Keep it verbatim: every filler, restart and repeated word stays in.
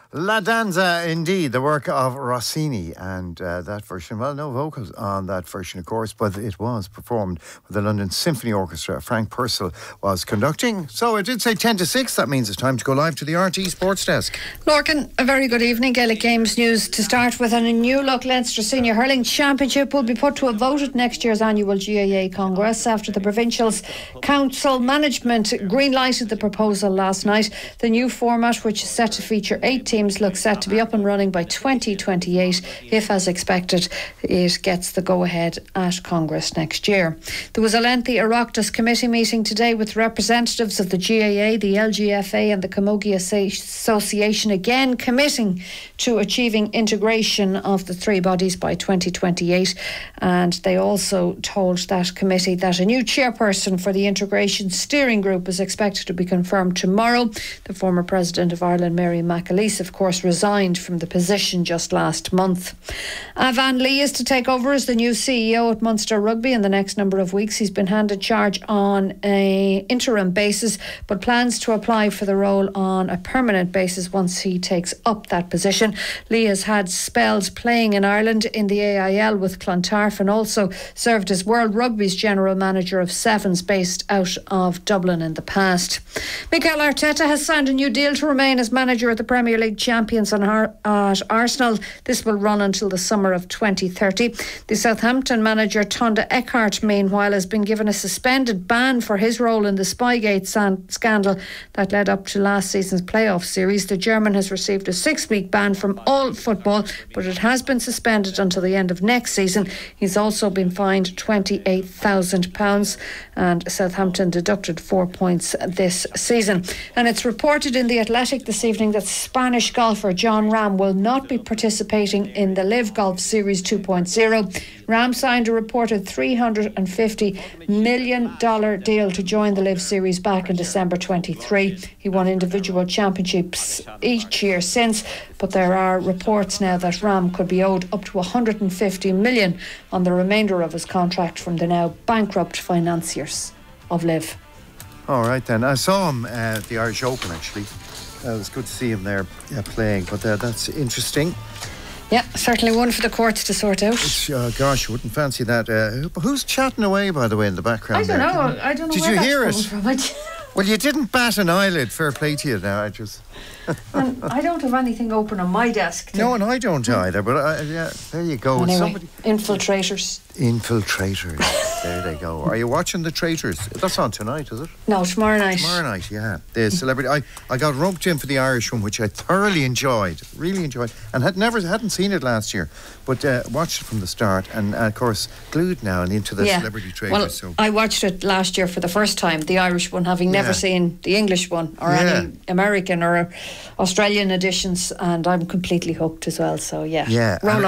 La Danza, indeed, the work of Rossini, and uh, that version, well, no vocals on that version, of course, but it was performed with the London Symphony Orchestra. Frank Purcell was conducting. So it did say ten to six. That means it's time to go live to the R T Sports Desk. Lorcan, a very good evening. Gaelic Games news to start with. And a new look Leinster Senior Hurling Championship will be put to a vote at next year's annual G A A Congress after the Provincial's Council Management green-lighted the proposal last night. The new format, which is set to feature eight teams, looks set to be up and running by twenty twenty-eight if, as expected, it gets the go-ahead at Congress next year. There was a lengthy Oireachtas committee meeting today with representatives of the G A A, the L G F A and the Camogie Association, again committing to achieving integration of the three bodies by twenty twenty-eight, and they also told that committee that a new chairperson for the integration steering group is expected to be confirmed tomorrow. The former President of Ireland, Mary McAleese, of course, resigned from the position just last month. Avan Lee is to take over as the new C E O at Munster Rugby in the next number of weeks. He's been handed charge on an interim basis, but plans to apply for the role on a permanent basis once he takes up that position. Lee has had spells playing in Ireland in the A I L with Clontarf and also served as World Rugby's general manager of Sevens based out of Dublin in the past. Mikel Arteta has signed a new deal to remain as manager of the Premier League champions on Ar- at Arsenal. This will run until the summer of twenty thirty. The Southampton manager Tonda Eckhart, meanwhile, has been given a suspended ban for his role in the Spygate san- scandal that led up to last season's playoff series. The German has received a six-week ban from all football, but it has been suspended until the end of next season. He's also been fined twenty-eight thousand pounds, and Southampton deducted four points this season. And it's reported in The Athletic this evening that Spanish golfer Jon Rahm will not be participating in the Live Golf Series two point oh. Rahm signed a reported three hundred fifty million dollars deal to join the Live Series back in December twenty-three. He won individual championships each year since, but there are reports now that Rahm could be owed up to one hundred fifty million dollars on the remainder of his contract from the now bankrupt financiers of Live. All right then. I saw him at the Irish Open, actually. Uh, it was good to see him there yeah, playing, but uh, that's interesting. Yeah, certainly one for the courts to sort out. It's, uh, gosh, you wouldn't fancy that. Uh, who, who's chatting away, by the way, in the background? I don't there? know. I don't know. Did where you that's hear coming it? From. Well, you didn't bat an eyelid. Fair play to you now. I just. And I don't have anything open on my desk. No, and I don't either. But uh, yeah, there you go. Anyway, Somebody... infiltrators. Infiltrators. There they go. Are you watching The Traitors? That's on tonight, is it? No, tomorrow night. Tomorrow night, yeah. The celebrity. I, I got roped in for the Irish one, which I thoroughly enjoyed, really enjoyed, and had never hadn't seen it last year, but uh, watched it from the start, and uh, of course glued now and into the yeah. Celebrity Traitors. Well, so I watched it last year for the first time, the Irish one, having never yeah. seen the English one or yeah. any American or Australian editions, and I'm completely hooked as well. So yeah, yeah. roll